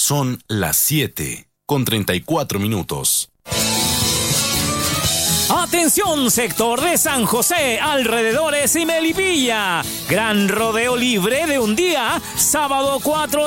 Son las 7:34. Atención, sector de San José, alrededores y Melipilla. Gran rodeo libre de un día, sábado 4